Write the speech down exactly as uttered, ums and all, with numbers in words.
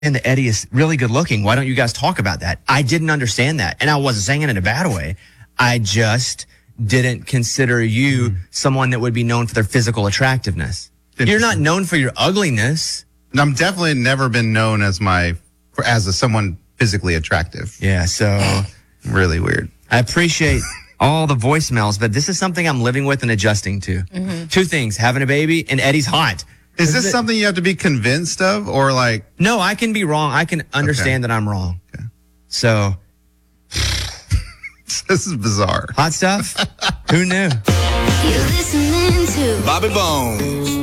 that Eddie is really good looking. Why don't you guys talk about that? I didn't understand that. And I wasn't saying it in a bad way. I just didn't consider you mm. someone that would be known for their physical attractiveness. You're not known for your ugliness. I'm definitely never been known as my, as a, someone physically attractive. Yeah, so. Really weird. I appreciate all the voicemails, but this is something I'm living with and adjusting to. Mm-hmm. Two things, having a baby and Eddie's hot. Is this something you have to be convinced of or like? No, I can be wrong. I can understand okay. that I'm wrong. Okay. So. This is bizarre. Hot stuff? Who knew? You're listening to Bobby Bones.